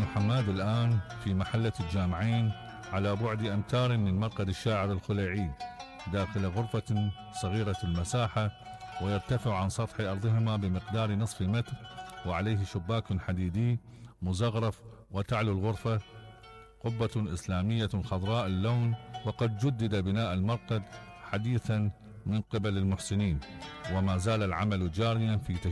حماد الآن في محلة الجامعين على بعد أمتار من مرقد الشاعر الخليعي، داخل غرفة صغيرة المساحة ويرتفع عن سطح أرضهما بمقدار نصف متر، وعليه شباك حديدي مزخرف، وتعلو الغرفة قبة إسلامية خضراء اللون. وقد جدد بناء المرقد حديثا من قبل المحسنين، وما زال العمل جاريا في